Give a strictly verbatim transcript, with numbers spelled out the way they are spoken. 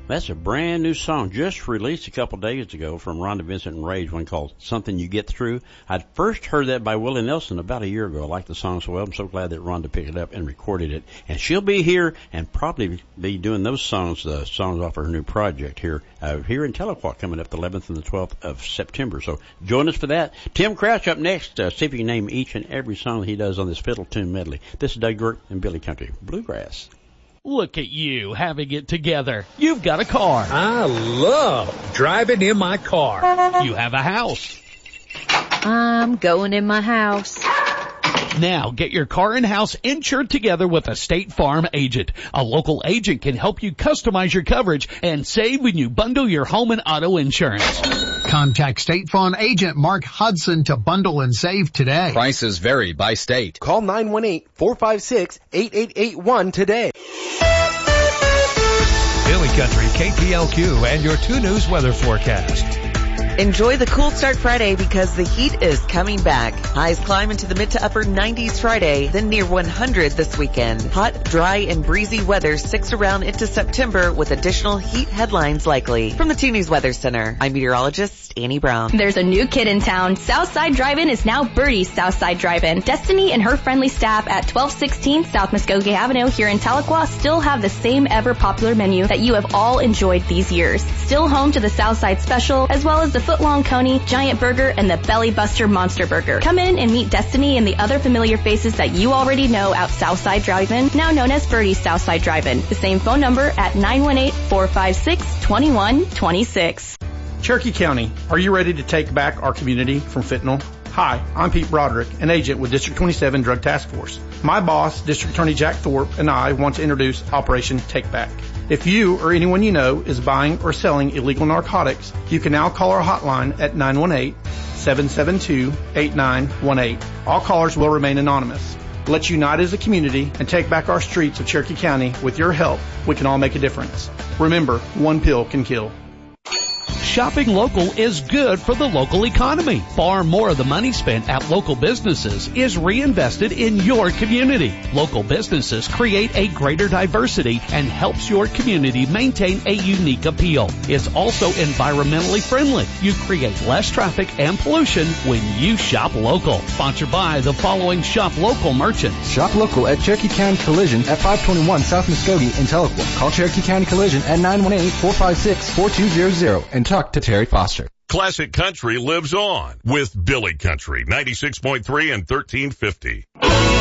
That's a brand new song just released a couple days ago from Rhonda Vincent and Rage, one called Something You Get Through. I'd first heard that by Willie Nelson about a year ago. I like the song so well. I'm so glad that Rhonda picked it up and recorded it. And she'll be here and probably be doing those songs, the songs off her new project here, uh, here in Tahlequah coming up the eleventh and the twelfth of September. So join us for that. Tim Crouch up next. Uh, see if you can name each and every song that he does on this fiddle tune medley. This is Doug Dirk and Billy Country Bluegrass. Look at you having it together. You've got a car. I love driving in my car. You have a house. I'm going in my house. Now get your car and house insured together with a State Farm agent. A local agent can help you customize your coverage and save when you bundle your home and auto insurance. Contact State Farm agent Mark Hudson to bundle and save today. Prices vary by state. Call nine one eight, four five six, eight eight eight one today. Billy Country, K P L Q, and your two News weather forecast. Enjoy the cool start Friday because the heat is coming back. Highs climb into the mid to upper nineties Friday, then near one hundred this weekend. Hot, dry, and breezy weather sticks around into September with additional heat headlines likely. From the two News Weather Center, I'm meteorologist Annie Brown. There's a new kid in town. Southside Drive-In is now Birdie's Southside Drive-In. Destiny and her friendly staff at twelve sixteen South Muskogee Avenue here in Tahlequah still have the same ever popular menu that you have all enjoyed these years. Still home to the Southside Special, as well as the Footlong Coney, Giant Burger, and the Belly Buster Monster Burger. Come in and meet Destiny and the other familiar faces that you already know at Southside Drive-In, now known as Birdie's Southside Drive-In. The same phone number at nine one eight, four five six, two one two six. Cherokee County, are you ready to take back our community from fentanyl? Hi, I'm Pete Broderick, an agent with District twenty-seven Drug Task Force. My boss, District Attorney Jack Thorpe, and I want to introduce Operation Take Back. If you or anyone you know is buying or selling illegal narcotics, you can now call our hotline at nine one eight, seven seven two, eight nine one eight. All callers will remain anonymous. Let's unite as a community and take back our streets of Cherokee County. With your help, we can all make a difference. Remember, one pill can kill. Shopping local is good for the local economy. Far more of the money spent at local businesses is reinvested in your community. Local businesses create a greater diversity and helps your community maintain a unique appeal. It's also environmentally friendly. You create less traffic and pollution when you shop local. Sponsored by the following shop local merchants. Shop local at Cherokee County Collision at five twenty-one South Muskogee in Tahlequah. Call Cherokee County Collision at nine one eight, four five six, four two zero zero and talk to Terry Foster. Classic Country lives on with Billy Country, ninety-six point three and thirteen fifty.